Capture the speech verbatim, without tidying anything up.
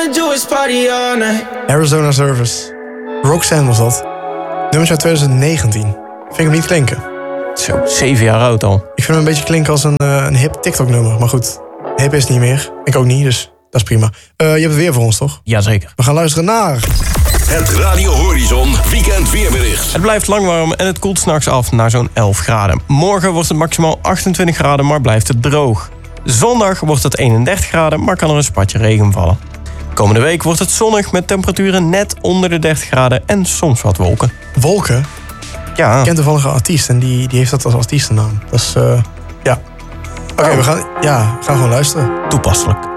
wanna do is party all night. Arizona Service. Roxanne was dat. Nummer uit twintig negentien. Vind ik hem niet klinken. Zo, zeven jaar oud al. Ik vind hem een beetje klinken als een, uh, een hip TikTok-nummer. Maar goed, hip is het niet meer. Ik ook niet, dus dat is prima. Uh, je hebt het weer voor ons, toch? Jazeker. We gaan luisteren naar... Het Radio Horizon Weekend Weerbericht. Het blijft lang warm en het koelt 's nachts af naar zo'n elf graden. Morgen wordt het maximaal achtentwintig graden, maar blijft het droog. Zondag wordt het eenendertig graden, maar kan er een spatje regen vallen. Komende week wordt het zonnig met temperaturen net onder de dertig graden en soms wat wolken. Wolken? Ja. Ik ken toevallig een artiest en die, die heeft dat als artiestennaam. Dat is, uh, ja. Oké, okay, we gaan, ja, we gaan gewoon luisteren. Toepasselijk.